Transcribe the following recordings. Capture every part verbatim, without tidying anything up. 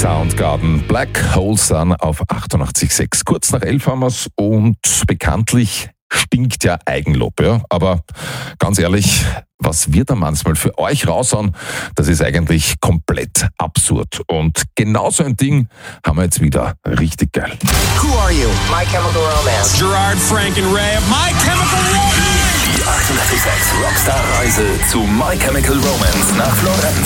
Soundgarden, Black Hole Sun auf achtundachtzig Komma sechs. Kurz nach elf haben wir's und bekanntlich stinkt ja Eigenlob, ja. Aber ganz ehrlich, was wir da manchmal für euch raushauen, das ist eigentlich komplett absurd. Und genau so ein Ding haben wir jetzt wieder richtig geil. Who are you? My Chemical Romance. Gerard, Frank and Ray of My Chemical Romance. Die achtundachtzig Komma sechs Rockstar-Reise zu My Chemical Romance nach Florenz.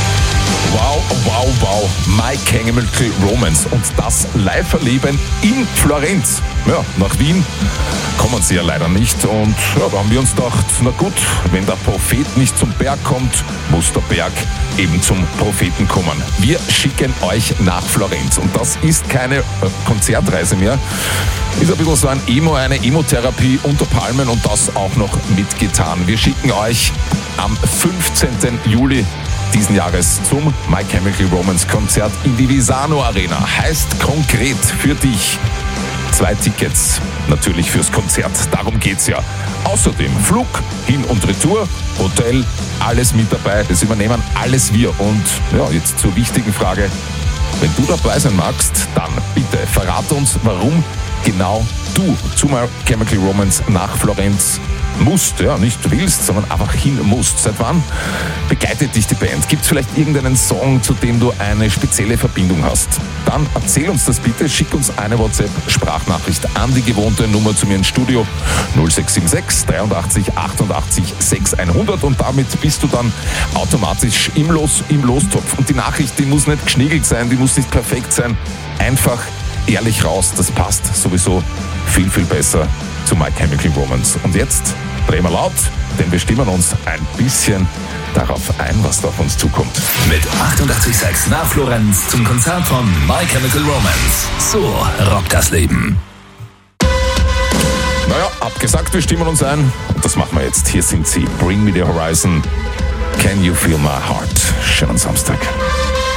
Wow, wow, wow, My Chemical Romance und das Live-Erleben in Florenz. Ja, nach Wien kommen sie ja leider nicht und ja, da haben wir uns gedacht, na gut, wenn der Prophet nicht zum Berg kommt, muss der Berg eben zum Propheten kommen. Wir schicken euch nach Florenz und das ist keine äh, Konzertreise mehr, ist ein bisschen so ein Emo, eine Emo-Therapie unter Palmen und das auch noch mitgetan. Wir schicken euch am fünfzehnten Juli diesen Jahres zum My Chemical Romance Konzert in die Visano Arena. Heißt konkret für dich zwei Tickets, natürlich fürs Konzert. Darum geht's ja. Außerdem Flug, Hin- und Retour, Hotel, alles mit dabei. Das übernehmen alles wir. Und ja, jetzt zur wichtigen Frage. Wenn du dabei sein magst, dann bitte verrat uns, warum genau du zu My Chemical Romance nach Florenz musst, ja, nicht willst, sondern einfach hin musst. Seit wann begleitet dich die Band? Gibt es vielleicht irgendeinen Song, zu dem du eine spezielle Verbindung hast? Dann erzähl uns das bitte, schick uns eine WhatsApp-Sprachnachricht an die gewohnte Nummer zu mir ins Studio null sechs sieben sechs dreiundachtzig achtundachtzig sechshundert und damit bist du dann automatisch im, Los, im Lostopf. Und die Nachricht, die muss nicht geschniegelt sein, die muss nicht perfekt sein, einfach ehrlich raus, das passt sowieso viel, viel besser zu My Chemical Romance. Und jetzt drehen wir laut, denn wir stimmen uns ein bisschen darauf ein, was da auf uns zukommt. Mit achtundachtzig Komma sechs nach Florenz zum Konzert von My Chemical Romance. So rockt das Leben. Naja, abgesagt, wir stimmen uns ein und das machen wir jetzt. Hier sind sie, Bring Me The Horizon, Can You Feel My Heart. Schönen Samstag.